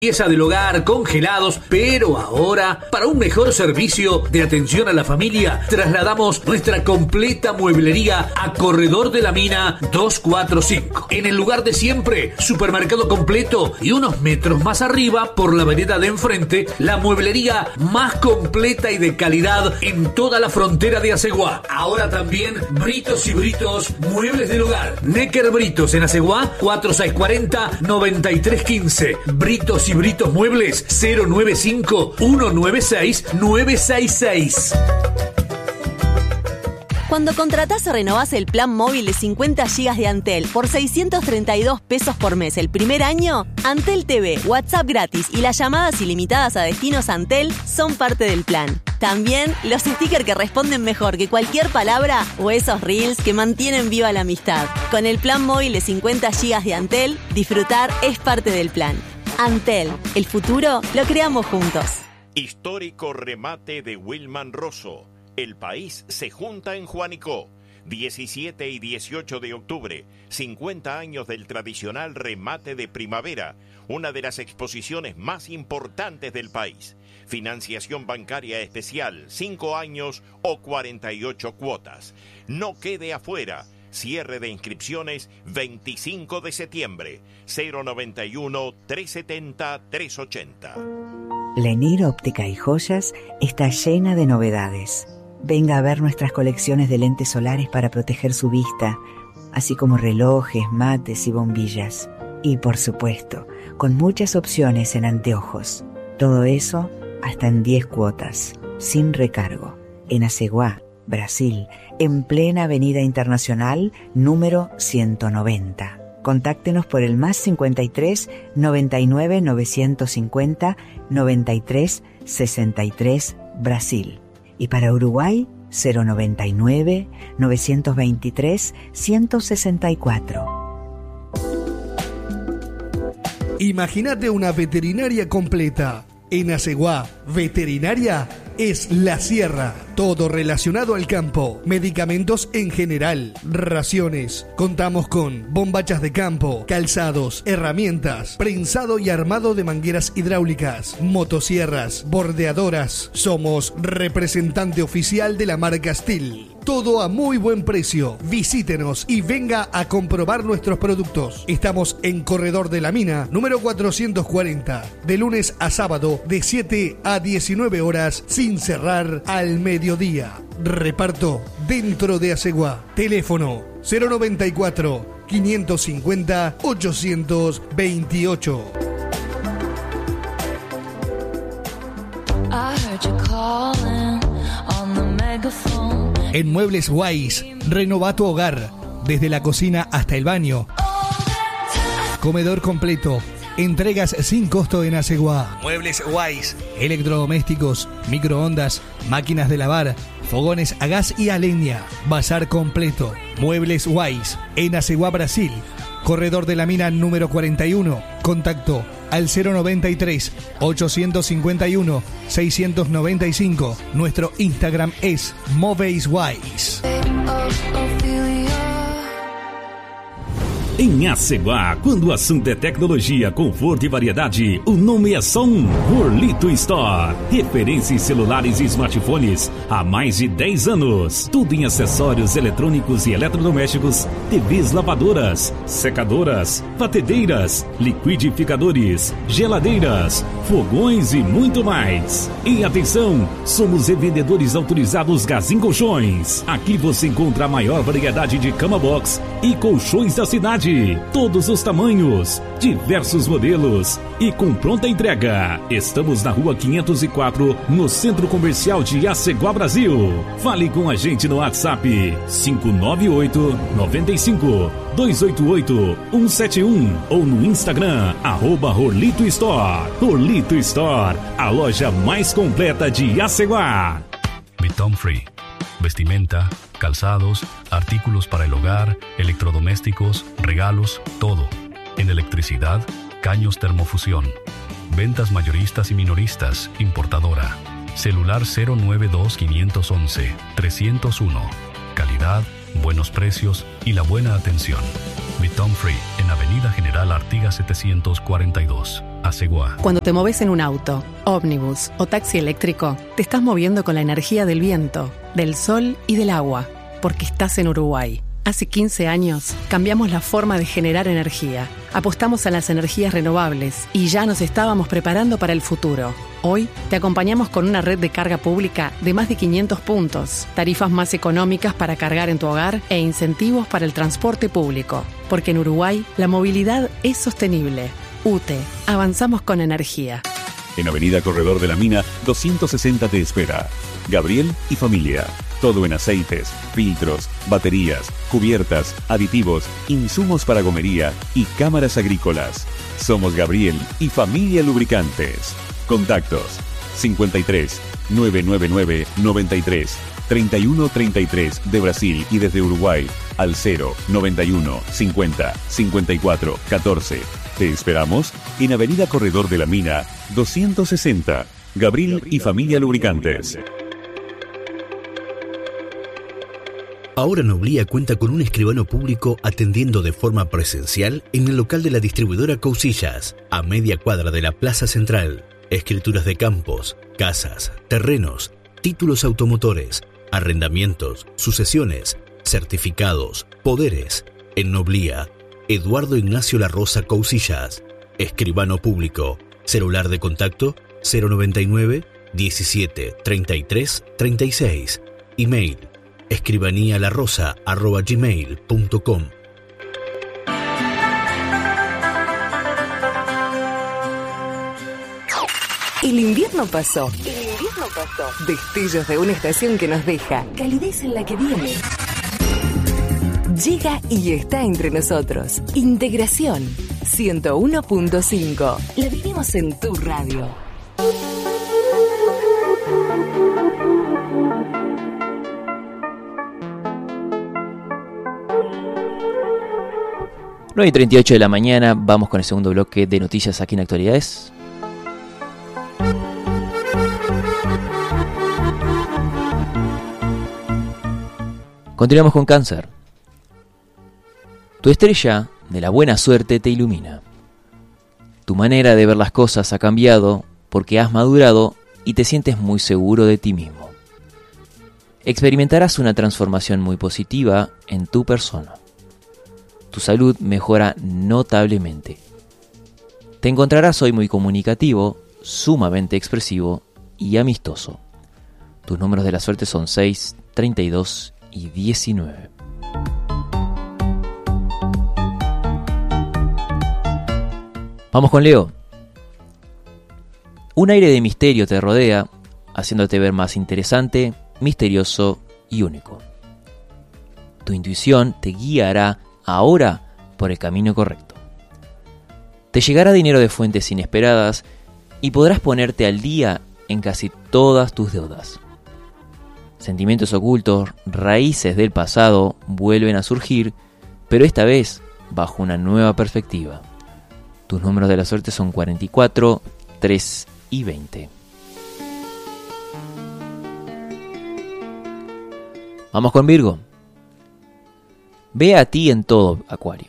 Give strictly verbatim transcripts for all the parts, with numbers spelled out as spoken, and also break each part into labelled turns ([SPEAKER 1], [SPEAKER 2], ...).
[SPEAKER 1] Pieza del hogar, congelados, pero ahora, para un mejor servicio de atención a la familia, trasladamos nuestra completa mueblería a Corredor de la Mina doscientos cuarenta y cinco. En el lugar de siempre, supermercado completo y unos metros más arriba, por la vereda de enfrente, la mueblería más completa y de calidad en toda la frontera de Aceguá. Ahora también, Britos y Britos, muebles del hogar. Necker Britos en Aceguá, cuatro seis cuatro cero, nueve tres uno cinco. Britos y Britos Muebles, cero nueve cinco, uno nueve seis, nueve seis seis.
[SPEAKER 2] Cuando contratás o renovás el plan móvil de cincuenta gigas de Antel por seiscientos treinta y dos pesos por mes el primer año, Antel T V, WhatsApp gratis y las llamadas ilimitadas a destinos Antel son parte del plan. También los stickers que responden mejor que cualquier palabra o esos reels que mantienen viva la amistad. Con el plan móvil de cincuenta gigas de Antel, disfrutar es parte del plan. Antel, el futuro lo creamos juntos.
[SPEAKER 3] Histórico remate de Wilman Rosso. El país se junta en Juanico. diecisiete y dieciocho de octubre, cincuenta años del tradicional remate de primavera, una de las exposiciones más importantes del país. Financiación bancaria especial, cinco años o cuarenta y ocho cuotas. No quede afuera. Cierre de inscripciones veinticinco de septiembre. cero noventa y uno, trescientos setenta, trescientos ochenta.
[SPEAKER 4] Lenir Óptica y Joyas está llena de novedades. Venga a ver nuestras colecciones de lentes solares para proteger su vista, así como relojes, mates y bombillas. Y por supuesto, con muchas opciones en anteojos. Todo eso hasta en diez cuotas, sin recargo. En Aceguá, Brasil, en plena Avenida Internacional, número ciento noventa. Contáctenos por el más cincuenta y tres, noventa y nueve, novecientos cincuenta, noventa y tres, sesenta y tres, Brasil. Y para Uruguay, cero noventa y nueve, novecientos veintitrés, ciento sesenta y cuatro.
[SPEAKER 5] Imagínate una veterinaria completa. En Aceguá, veterinaria es La Sierra. Todo relacionado al campo. Medicamentos en general. Raciones. Contamos con bombachas de campo, calzados, herramientas, prensado y armado de mangueras hidráulicas, motosierras, bordeadoras. Somos representante oficial de la marca Steel. Todo a muy buen precio. Visítenos y venga a comprobar nuestros productos. Estamos en Corredor de la Mina, número cuatrocientos cuarenta. De lunes a sábado, de siete a diecinueve horas, sin cerrar al mediodía. Reparto dentro de Aceguá. Teléfono cero noventa y cuatro, quinientos cincuenta, ochocientos veintiocho. En Muebles Wise, renova tu hogar, desde la cocina hasta el baño. Comedor completo, entregas sin costo en Aceguá. Muebles Wise, electrodomésticos, microondas, máquinas de lavar, fogones a gas y a leña. Bazar completo. Muebles Wise, en Aceguá, Brasil. Corredor de la Mina número cuarenta y uno. Contacto al cero noventa y tres, ochocientos cincuenta y uno, seiscientos noventa y cinco. Nuestro Instagram es Moveswise.
[SPEAKER 6] Em Aceguá, quando o assunto é tecnologia, conforto e variedade, o nome é só um: Orlito Store. Referência em celulares e smartphones há mais de dez anos. Tudo em acessórios eletrônicos e eletrodomésticos, T Vs lavadoras, secadoras, batedeiras, liquidificadores, geladeiras, fogões e muito mais. E atenção, somos revendedores autorizados Gazin Colchões. Aqui você encontra a maior variedade de cama box e colchões da cidade. Todos os tamanhos, diversos modelos e com pronta entrega. Estamos na rua quinhentos e quatro, no Centro Comercial de Aceguá, Brasil. Fale com a gente no WhatsApp cinco nove oito, nove cinco, dois oito oito, um sete um ou no Instagram, arroba Orlito Store. Orlito Store, a loja mais completa de Aceguá.
[SPEAKER 7] Bitom Free. Vestimenta, calzados, artículos para el hogar, electrodomésticos, regalos, todo. En electricidad, caños termofusión. Ventas mayoristas y minoristas, importadora. Celular cero nueve dos, cinco uno uno, tres cero uno. Calidad, buenos precios y la buena atención. Bitom Free, en Avenida General Artigas setecientos cuarenta y dos. Asegua.
[SPEAKER 8] Cuando te moves en un auto, ómnibus o taxi eléctrico, te estás moviendo con la energía del viento, del sol y del agua, porque estás en Uruguay. Hace quince años cambiamos la forma de generar energía, apostamos a las energías renovables y ya nos estábamos preparando para el futuro. Hoy te acompañamos con una red de carga pública de más de quinientos puntos, tarifas más económicas para cargar en tu hogar e incentivos para el transporte público. Porque en Uruguay la movilidad es sostenible. U T E, avanzamos con energía.
[SPEAKER 9] En Avenida Corredor de la Mina, doscientos sesenta te espera. Gabriel y familia. Todo en aceites, filtros, baterías, cubiertas, aditivos, insumos para gomería y cámaras agrícolas. Somos Gabriel y familia Lubricantes. Contactos cincuenta y tres, novecientos noventa y nueve, noventa y tres, treinta y uno treinta y tres de Brasil y desde Uruguay al cero noventa y uno, cincuenta, cincuenta y cuatro, catorce. Te esperamos en Avenida Corredor de la Mina, doscientos sesenta. Gabriel y familia Lubricantes.
[SPEAKER 10] Ahora Noblía cuenta con un escribano público atendiendo de forma presencial en el local de la distribuidora Cousillas, a media cuadra de la Plaza Central. Escrituras de campos, casas, terrenos, títulos automotores, arrendamientos, sucesiones, certificados, poderes. En Noblía, Eduardo Ignacio La Rosa Cousillas, escribano público, celular de contacto cero noventa y nueve, diecisiete, treinta y tres, treinta y seis, email escribaníalarosa arroba gmail punto com.
[SPEAKER 11] El invierno pasó. El invierno pasó. Destellos de una estación que nos deja calidez en la que viene. Llega y está entre nosotros. Integración ciento uno punto cinco. La vivimos en tu radio.
[SPEAKER 12] nueve y treinta y ocho de la mañana, vamos con el segundo bloque de noticias aquí en Actualidades. Continuamos con Cáncer. Tu estrella de la buena suerte te ilumina. Tu manera de ver las cosas ha cambiado porque has madurado y te sientes muy seguro de ti mismo. Experimentarás una transformación muy positiva en tu persona. Tu salud mejora notablemente. Te encontrarás hoy muy comunicativo, sumamente expresivo y amistoso. Tus números de la suerte son seis, treinta y dos y diecinueve. Vamos con Leo. Un aire de misterio te rodea, haciéndote ver más interesante, misterioso y único. Tu intuición te guiará ahora por el camino correcto. Te llegará dinero de fuentes inesperadas y podrás ponerte al día en casi todas tus deudas. Sentimientos ocultos, raíces del pasado vuelven a surgir, pero esta vez bajo una nueva perspectiva. Tus números de la suerte son cuarenta y cuatro, tres y veinte. Vamos con Virgo. Ve a ti en todo, Acuario.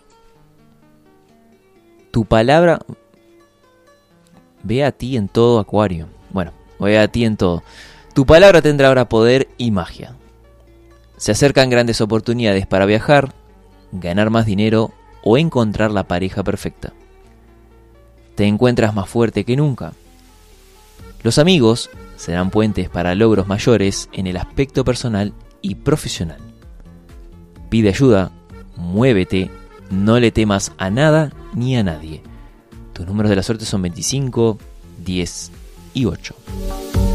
[SPEAKER 12] Tu palabra... Ve a ti en todo, Acuario. Bueno, ve a ti en todo. Tu palabra tendrá ahora poder y magia. Se acercan grandes oportunidades para viajar, ganar más dinero o encontrar la pareja perfecta. Te encuentras más fuerte que nunca. Los amigos serán puentes para logros mayores en el aspecto personal y profesional. Pide ayuda, muévete, no le temas a nada ni a nadie. Tus números de la suerte son veinticinco, diez y ocho.